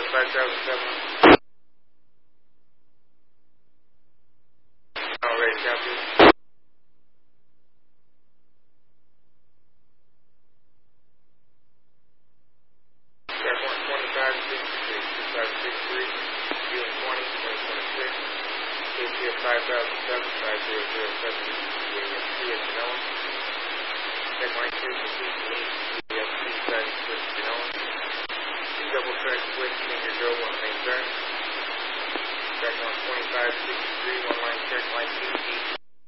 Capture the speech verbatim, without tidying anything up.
five thousand seven. All ready, copy. Check one twenty-five sixty-three, two five six three, June twentieth, twenty twenty-six. K P F five thousand seven, five zero zero seven, C A S C at Genoa. Check line two for C T E, C A S C, starting switch Genoa. C double turn switch, finger go, one main turn. Check on twenty-five sixty-three, one line check, line two, E.